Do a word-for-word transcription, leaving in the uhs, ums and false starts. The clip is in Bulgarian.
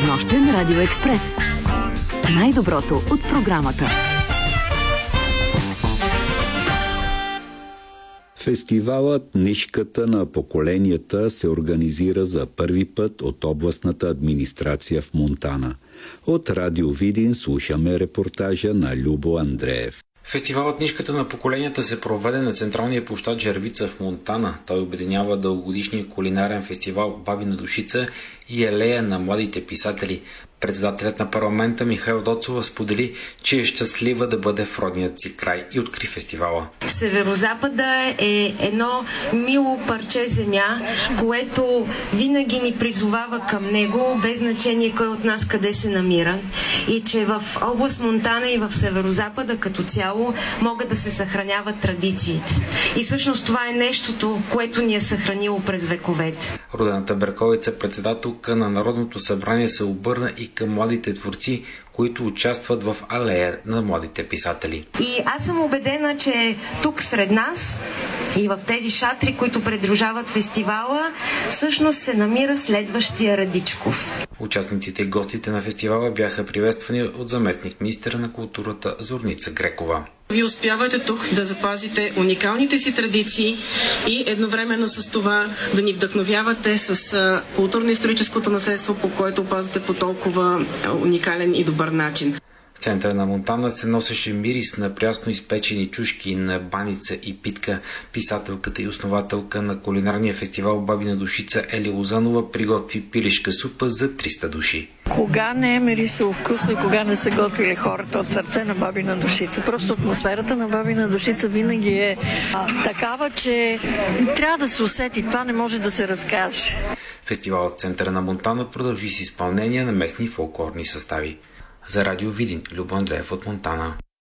Нощен Радио Експрес. Най-доброто от програмата. Фестивалът Нишката на поколенията се организира за първи път от областната администрация в Монтана. От Радио Видин слушаме репортажа на Любо Андреев. Фестивалът Нишката на поколенията се проведе на централния площад Жервица в Монтана. Той обединява дългогодишния кулинарен фестивал Бабина душица и алея на младите писатели. Председателят на парламента Михаил Доцова сподели, че е щастлива да бъде в родният си край и откри фестивала. Северозапада е едно мило парче земя, което винаги ни призовава към него, без значение кой от нас къде се намира. И че в област Монтана и в Северозапада като цяло могат да се съхраняват традициите. И всъщност това е нещото, което ни е съхранило през вековете. Родената Берковица, председателка на Народното събрание, се обърна и към младите творци, които участват в алея на младите писатели. И аз съм убедена, че тук сред нас и в тези шатри, които придружават фестивала, всъщност се намира следващия Радичков. Участниците и гостите на фестивала бяха приветствани от заместник министъра на културата Зорница Грекова. Вие успявате тук да запазите уникалните си традиции и едновременно с това да ни вдъхновявате с културно-историческото наследство, по което опазвате по толкова уникален и добър начин. В центъра на Монтана се носеше мирис на прясно изпечени чушки, на баница и питка. Писателката и основателка на кулинарния фестивал Бабина душица Ели Лозанова приготви пилешка супа за триста души. Кога не е мирисово вкусно и кога не са готвили хората от сърце на Бабина душица. Просто атмосферата на Бабина душица винаги е а, такава, че трябва да се усети. Това не може да се разкаже. Фестивалът в центъра на Монтана продължи с изпълнение на местни фолклорни състави. За Радио Видин, Любо Андреев от Монтана.